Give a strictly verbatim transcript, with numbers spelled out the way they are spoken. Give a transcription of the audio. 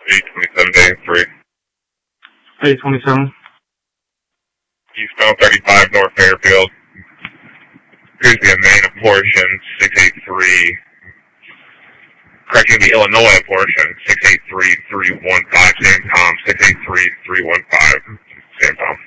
eight twenty-seven day three. eight twenty-seven. Eastbound thirty-five, North Fairfield. Appears to be a main portion, six eight three. Correcting the Illinois portion, six eight three three one five, Sam Tom, six eight three three one